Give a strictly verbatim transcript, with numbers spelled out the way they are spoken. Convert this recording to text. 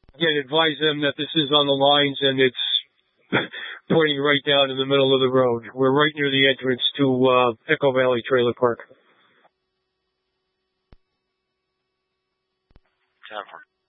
Again, advise them that this is on the lines and it's pointing right down in the middle of the road. We're right near the entrance to uh, Echo Valley Trailer Park. ten four.